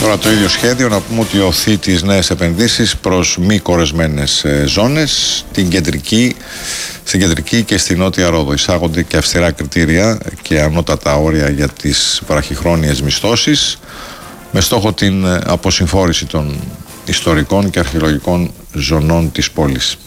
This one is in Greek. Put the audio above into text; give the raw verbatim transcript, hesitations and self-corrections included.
Τώρα το ίδιο σχέδιο, να πούμε ότι οθεί τις νέες επενδύσεις προς μη κορεσμένες ζώνες, την κεντρική, στην κεντρική και στη νότια Ρόδο. Εισάγονται και αυστηρά κριτήρια και ανώτατα όρια για τις βραχυχρόνιες μισθώσεις, με στόχο την αποσυμφόρηση των ιστορικών και αρχαιολογικών ζωνών της πόλης.